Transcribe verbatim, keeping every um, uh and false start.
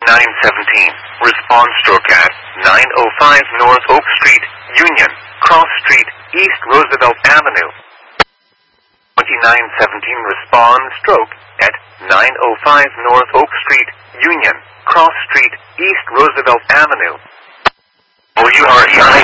nine seventeen. Response stroke at nine oh five North Oak Street, Union, Cross Street, East Roosevelt Avenue. twenty-nine seventeen. Response stroke at nine oh five North Oak Street, Union, Cross Street, East Roosevelt Avenue. W R E I